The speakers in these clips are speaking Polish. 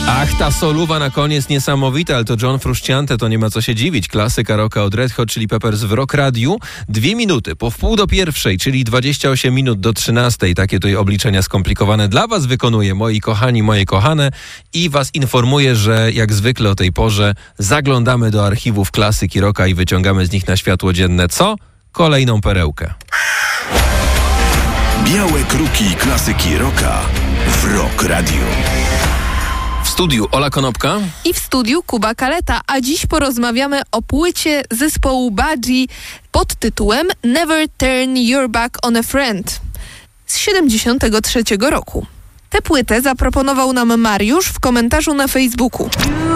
Ach, ta soluwa na koniec niesamowita, ale to John Frusciante, to nie ma co się dziwić. Klasyka rocka od Red Hot Chili Peppers w Rock Radiu. 2 minuty po 2:30, czyli 28 minut do 13. Takie tutaj obliczenia skomplikowane dla was wykonuję, moi kochani, moje kochane, i was informuję, że jak zwykle o tej porze zaglądamy do archiwów klasyki rocka i wyciągamy z nich na światło dzienne co? Kolejną perełkę. Białe kruki klasyki rocka w Rock Radiu. W studiu Ola Konopka i w studiu Kuba Kaleta, a dziś porozmawiamy o płycie zespołu Budgie pod tytułem Never Turn Your Back on a Friend z 73 roku. Tę płytę zaproponował nam Mariusz w komentarzu na Facebooku.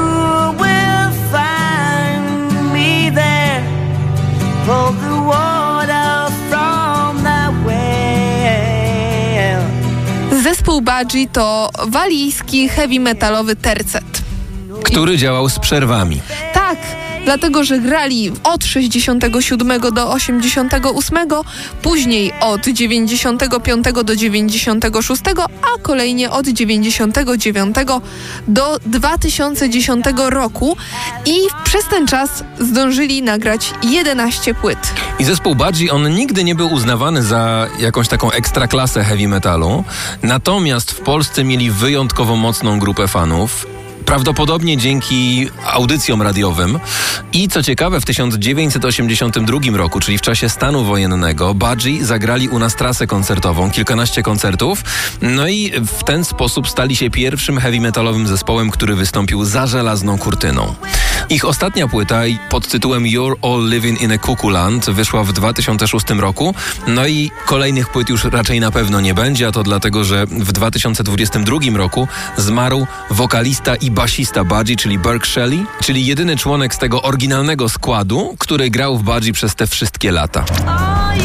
Zespół Budgie to walijski heavy metalowy tercet, który działał z przerwami. Tak, dlatego że grali od 67 do 88, później od 95 do 96, a kolejnie od 99 do 2010 roku i przez ten czas zdążyli nagrać 11 płyt. I zespół Budgie, on nigdy nie był uznawany za jakąś taką ekstraklasę heavy metalu, natomiast w Polsce mieli wyjątkowo mocną grupę fanów. Prawdopodobnie dzięki audycjom radiowym. I co ciekawe, w 1982 roku, czyli w czasie stanu wojennego, Budgie zagrali u nas trasę koncertową, kilkanaście koncertów. No i w ten sposób stali się pierwszym heavy metalowym zespołem, który wystąpił za żelazną kurtyną. Ich ostatnia płyta pod tytułem You're All Living in a Cuckoo Land wyszła w 2006 roku. No i kolejnych płyt już raczej na pewno nie będzie, a to dlatego, że w 2022 roku zmarł wokalista i basista Budgie, czyli Burke Shelley, czyli jedyny członek z tego oryginalnego składu, który grał w Budgie przez te wszystkie lata.